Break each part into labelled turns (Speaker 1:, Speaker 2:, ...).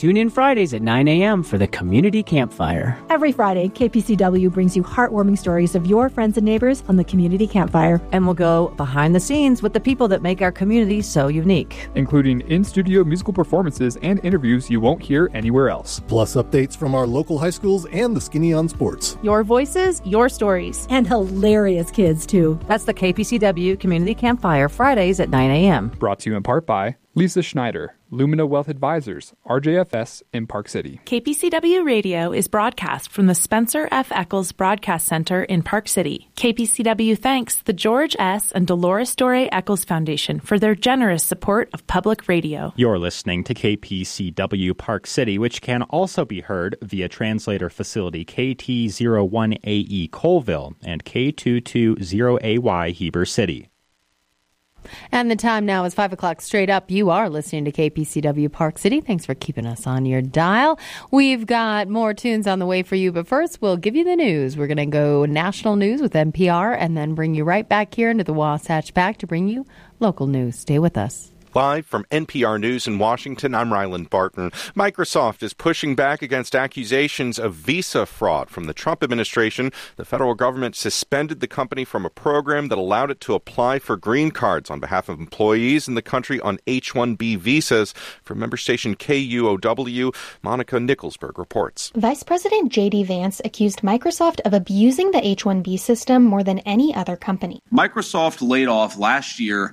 Speaker 1: Tune in Fridays at 9 a.m. for the Community Campfire.
Speaker 2: Every Friday, KPCW brings you heartwarming stories of your friends and neighbors on the Community Campfire.
Speaker 3: And we'll go behind the scenes with the people that make our community so unique,
Speaker 4: including in-studio musical performances and interviews you won't hear anywhere else.
Speaker 5: Plus updates from our local high schools and the Skinny on Sports.
Speaker 6: Your voices, your stories.
Speaker 2: And hilarious kids, too.
Speaker 3: That's the KPCW Community Campfire, Fridays at 9 a.m.
Speaker 4: Brought to you in part by Lisa Schneider, Lumina Wealth Advisors, RJFS in Park City.
Speaker 6: KPCW Radio is broadcast from the Spencer F. Eccles Broadcast Center in Park City. KPCW thanks the George S. and Dolores Doré Eccles Foundation for their generous support of public radio.
Speaker 7: You're listening to KPCW Park City, which can also be heard via translator facility KT01AE Colville and K220AY Heber City.
Speaker 8: And the time now is 5 o'clock straight up. You are listening to KPCW Park City. Thanks for keeping us on your dial. We've got more tunes on the way for you, but first we'll give you the news. We're going to go national news with NPR and then bring you right back here into the Wasatch Pack to bring you local news. Stay with us.
Speaker 9: Live from NPR News in Washington, I'm Ryland Barton. Microsoft is pushing back against accusations of visa fraud from the Trump administration. The federal government suspended the company from a program that allowed it to apply for green cards on behalf of employees in the country on H-1B visas. From member station KUOW, Monica Nicholsberg reports.
Speaker 10: Vice President J.D. Vance accused Microsoft of abusing the H-1B system more than any other company.
Speaker 11: Microsoft laid off last year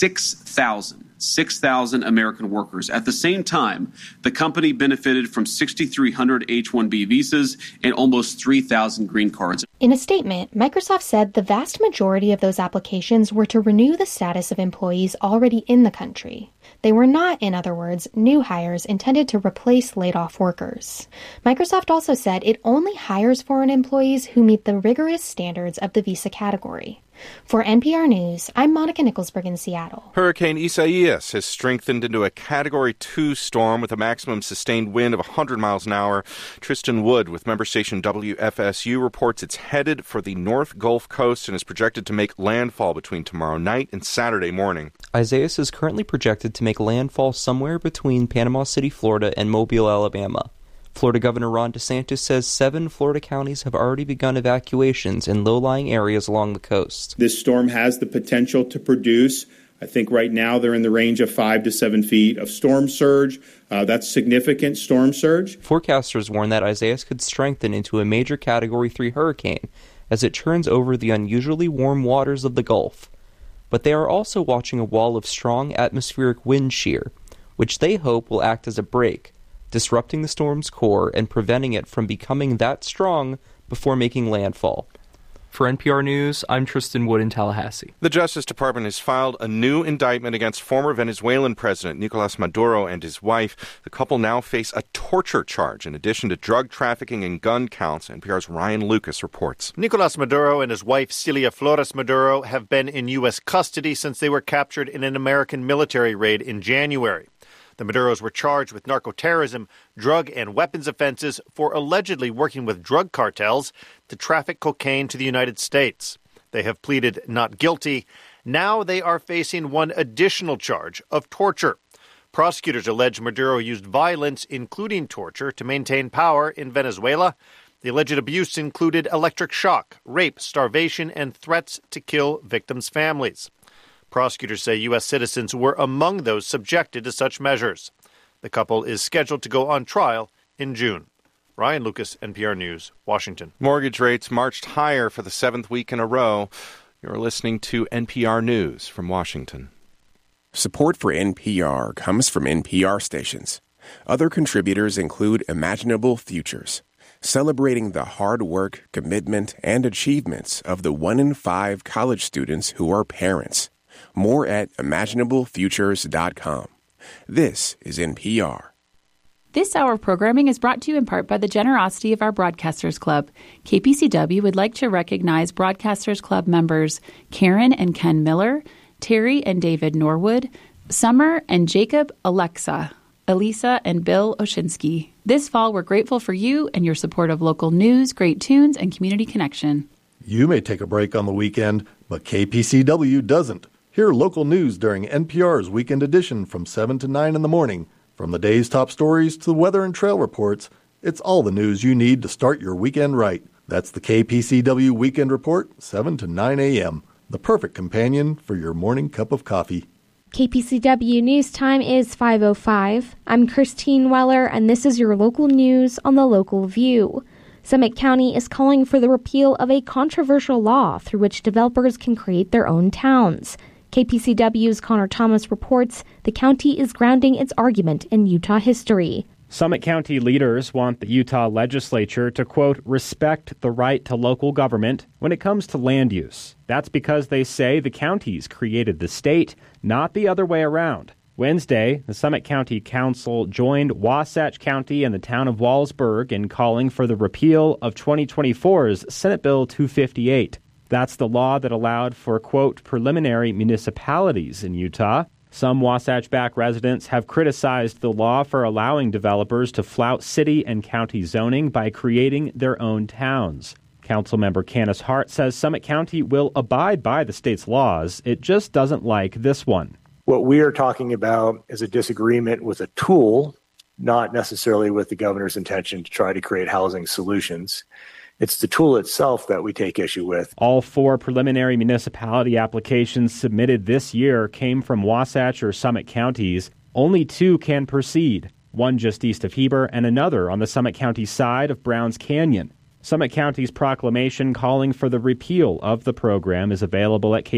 Speaker 11: 6,000 American workers. At the same time, the company benefited from 6,300 H-1B visas and almost 3,000 green cards.
Speaker 10: In a statement, Microsoft said the vast majority of those applications were to renew the status of employees already in the country. They were not, in other words, new hires intended to replace laid-off workers. Microsoft also said it only hires foreign employees who meet the rigorous standards of the visa category. For NPR News, I'm Monica Nicholsberg in Seattle.
Speaker 9: Hurricane Isaias has strengthened into a Category 2 storm with a maximum sustained wind of 100 miles an hour. Tristan Wood with member station WFSU reports it's headed for the North Gulf Coast and is projected to make landfall between tomorrow night and Saturday morning.
Speaker 12: Isaias is currently projected to make landfall somewhere between Panama City, Florida, and Mobile, Alabama. Florida Governor Ron DeSantis says 7 Florida counties have already begun evacuations in low-lying areas along the coast.
Speaker 13: This storm has the potential to produce, I think right now they're in the range of 5 to 7 feet of storm surge. That's significant storm surge.
Speaker 12: Forecasters warn that Isaias could strengthen into a major Category 3 hurricane as it churns over the unusually warm waters of the Gulf. But they are also watching a wall of strong atmospheric wind shear, which they hope will act as a brake, disrupting the storm's core and preventing it from becoming that strong before making landfall.
Speaker 14: For NPR News, I'm Tristan Wood in Tallahassee.
Speaker 9: The Justice Department has filed a new indictment against former Venezuelan President Nicolas Maduro and his wife. The couple now face a torture charge in addition to drug trafficking and gun counts. NPR's Ryan Lucas reports.
Speaker 15: Nicolas Maduro and his wife Celia Flores Maduro have been in U.S. custody since they were captured in an American military raid in January. The Maduros were charged with narcoterrorism, drug and weapons offenses for allegedly working with drug cartels to traffic cocaine to the United States. They have pleaded not guilty. Now they are facing one additional charge of torture. Prosecutors allege Maduro used violence, including torture, to maintain power in Venezuela. The alleged abuse included electric shock, rape, starvation, and threats to kill victims' families. Prosecutors say U.S. citizens were among those subjected to such measures. The couple is scheduled to go on trial in June. Ryan Lucas, NPR News, Washington.
Speaker 9: Mortgage rates marched higher for the 7th week in a row. You're listening to NPR News from Washington.
Speaker 16: Support for NPR comes from NPR stations. Other contributors include Imaginable Futures, celebrating the hard work, commitment, and achievements of the 1 in 5 college students who are parents. More at imaginablefutures.com. This is NPR.
Speaker 6: This hour of programming is brought to you in part by the generosity of our Broadcasters Club. KPCW would like to recognize Broadcasters Club members Karen and Ken Miller, Terry and David Norwood, Summer and Jacob Alexa, Elisa and Bill Oshinsky. This fall, we're grateful for you and your support of local news, great tunes, and community connection.
Speaker 5: You may take a break on the weekend, but KPCW doesn't. Hear local news during NPR's Weekend Edition from 7 to 9 in the morning, From the day's top stories to the weather and trail reports, it's all the news you need to start your weekend right. That's the KPCW Weekend Report, 7 to 9 a.m., the perfect companion for your morning cup of coffee.
Speaker 17: KPCW News Time is 5:05. I'm Christine Weller, and this is your local news on the Local View. Summit County is calling for the repeal of a controversial law through which developers can create their own towns. KPCW's Connor Thomas reports the county is grounding its argument in Utah history.
Speaker 7: Summit County leaders want the Utah legislature to, quote, respect the right to local government when it comes to land use. That's because they say the counties created the state, not the other way around. Wednesday, the Summit County Council joined Wasatch County and the town of Wallsburg in calling for the repeal of 2024's Senate Bill 258. That's the law that allowed for, quote, preliminary municipalities in Utah. Some Wasatch-backed residents have criticized the law for allowing developers to flout city and county zoning by creating their own towns. Councilmember Candace Hart says Summit County will abide by the state's laws. It just doesn't like this one.
Speaker 18: What we are talking about is a disagreement with a tool, not necessarily with the governor's intention to try to create housing solutions. It's the tool itself that we take issue with.
Speaker 7: All 4 preliminary municipality applications submitted this year came from Wasatch or Summit counties. Only 2 can proceed, one just east of Heber and another on the Summit County side of Browns Canyon. Summit County's proclamation calling for the repeal of the program is available at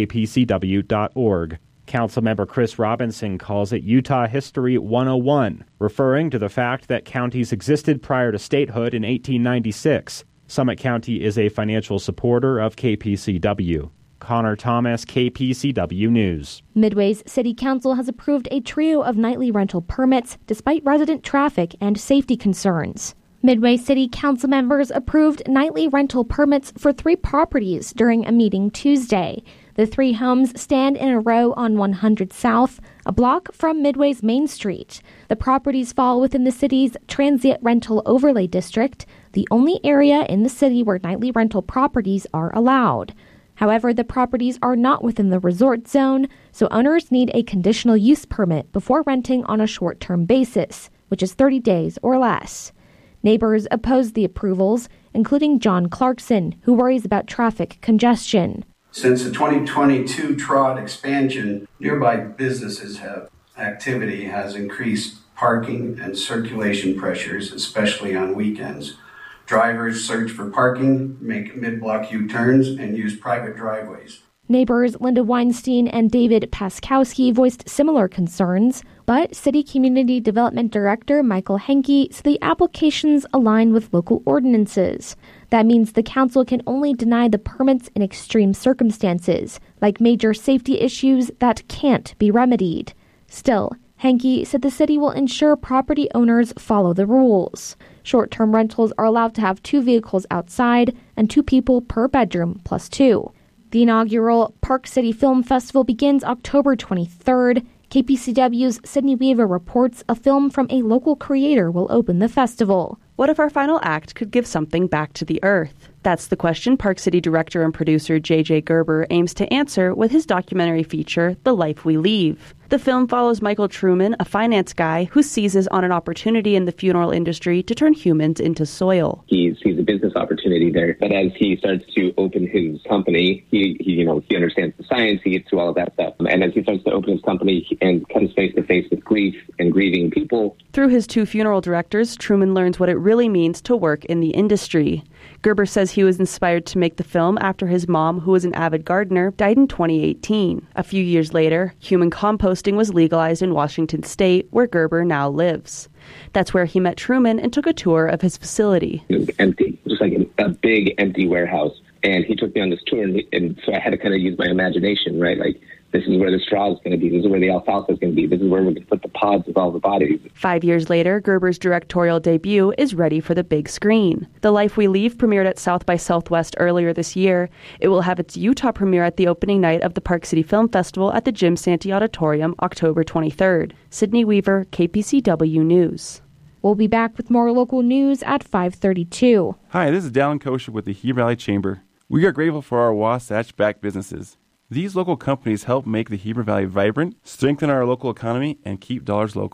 Speaker 7: kpcw.org. Councilmember Chris Robinson calls it Utah History 101, referring to the fact that counties existed prior to statehood in 1896. Summit County is a financial supporter of KPCW. Connor Thomas, KPCW News.
Speaker 17: Midway's City Council has approved a trio of nightly rental permits despite resident traffic and safety concerns. Midway City Council members approved nightly rental permits for 3 properties during a meeting Tuesday. The 3 homes stand in a row on 100 South, a block from Midway's Main Street. The properties fall within the city's Transient Rental Overlay District, the only area in the city where nightly rental properties are allowed. However, the properties are not within the resort zone, so owners need a conditional use permit before renting on a short-term basis, which is 30 days or less. Neighbors opposed the approvals, including John Clarkson, who worries about traffic congestion.
Speaker 19: Since the 2022 TROD expansion, nearby businesses activity has increased parking and circulation pressures, especially on weekends. Drivers search for parking, make mid-block U-turns, and use private driveways.
Speaker 17: Neighbors Linda Weinstein and David Paskowski voiced similar concerns, but City Community Development Director Michael Henke said the applications align with local ordinances. That means the council can only deny the permits in extreme circumstances, like major safety issues that can't be remedied. Still, Henke said the city will ensure property owners follow the rules. Short-term rentals are allowed to have 2 vehicles outside and 2 people per bedroom plus 2. The inaugural Park City Film Festival begins October 23rd. KPCW's Sydney Weaver reports a film from a local creator will open the festival.
Speaker 20: What if our final act could give something back to the earth? That's the question Park City director and producer J.J. Gerber aims to answer with his documentary feature, The Life We Leave. The film follows Michael Truman, a finance guy who seizes on an opportunity in the funeral industry to turn humans into soil.
Speaker 21: He sees a business opportunity there, but as he starts to open his company, he understands the science, he gets through all of that stuff. And as he starts to open his company and comes face to face with grief and grieving people.
Speaker 20: Through his 2 funeral directors, Truman learns what it really means to work in the industry. Gerber says he was inspired to make the film after his mom, who was an avid gardener, died in 2018. A few years later, human composting was legalized in Washington state, where Gerber now lives. That's where he met Truman and took a tour of his facility.
Speaker 21: It was empty, just like a big empty warehouse. And he took me on this tour, and so I had to kind of use my imagination, right? Like, this is where the straw is going to be. This is where the alfalfa is going to be. This is where we're going to put the pods with all the bodies.
Speaker 20: 5 years later, Gerber's directorial debut is ready for the big screen. The Life We Leave premiered at South by Southwest earlier this year. It will have its Utah premiere at the opening night of the Park City Film Festival at the Jim Santee Auditorium, October 23rd. Sydney Weaver, KPCW News.
Speaker 17: We'll be back with more local news at 5:32.
Speaker 22: Hi, this is Dallin Kosher with the Heber Valley Chamber. We are grateful for our Wasatch-backed businesses. These local companies help make the Heber Valley vibrant, strengthen our local economy, and keep dollars local.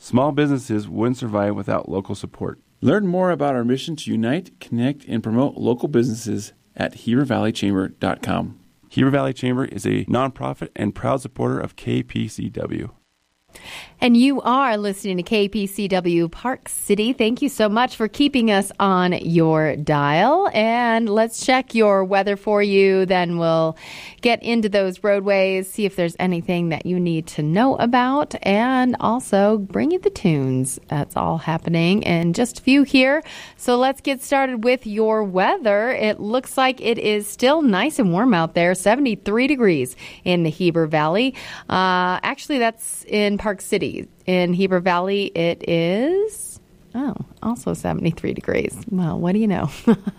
Speaker 22: Small businesses wouldn't survive without local support.
Speaker 1: Learn more about our mission to unite, connect, and promote local businesses at HeberValleyChamber.com.
Speaker 22: Heber Valley Chamber is a nonprofit and proud supporter of KPCW.
Speaker 8: And you are listening to KPCW Park City. Thank you so much for keeping us on your dial. And let's check your weather for you. Then we'll get into those roadways, see if there's anything that you need to know about, and also bring you the tunes. That's all happening in just a few here. So let's get started with your weather. It looks like it is still nice and warm out there, 73 degrees in the Heber Valley. Actually, that's in Park City. In Heber Valley, it is also 73 degrees. Well, what do you know?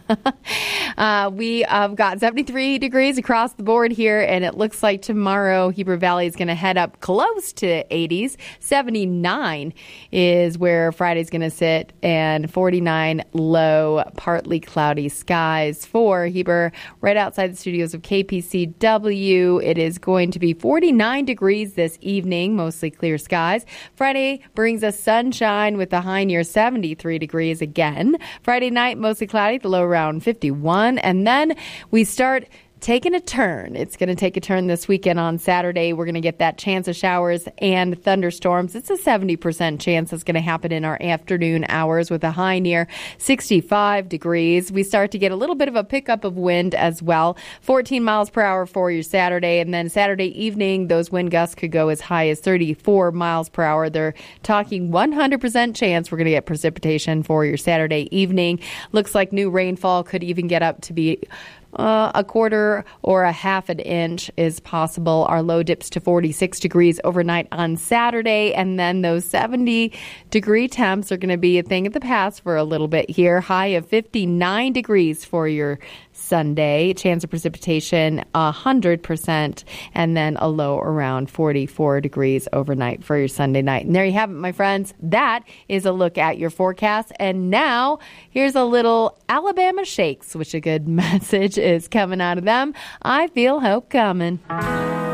Speaker 8: We have got 73 degrees across the board here, and it looks like tomorrow Heber Valley is going to head up close to 80s. 79 is where Friday's going to sit, and 49 low, partly cloudy skies for Heber. Right outside the studios of KPCW, it is going to be 49 degrees this evening, mostly clear skies. Friday brings us sunshine with the high near 73 degrees again. Friday night, mostly cloudy, the low around 51. And then we start taking a turn. It's going to take a turn this weekend on Saturday. We're going to get that chance of showers and thunderstorms. It's a 70% chance that's going to happen in our afternoon hours with a high near 65 degrees. We start to get a little bit of a pickup of wind as well. 14 miles per hour for your Saturday. And then Saturday evening, those wind gusts could go as high as 34 miles per hour. They're talking 100% chance we're going to get precipitation for your Saturday evening. Looks like new rainfall could even get up to be a quarter or a half an inch is possible. Our low dips to 46 degrees overnight on Saturday, and then those 70-degree temps are going to be a thing of the past for a little bit here. High of 59 degrees for your Sunday. Chance of precipitation 100%, and then a low around 44 degrees overnight for your Sunday night. And there you have it, my friends. That is a look at your forecast. And now here's a little Alabama Shakes, which a good message is coming out of them. I feel hope coming.